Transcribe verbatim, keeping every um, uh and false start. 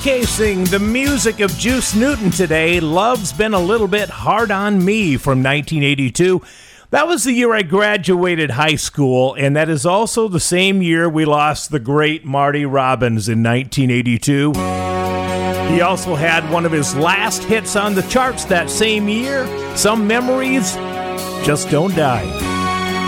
Showcasing the music of Juice Newton today, Love's Been a Little Bit Hard on Me from nineteen eighty-two. That was the year I graduated high school, and that is also the same year we lost the great Marty Robbins in nineteen eighty-two. He also had one of his last hits on the charts that same year, Some Memories Just Don't Die.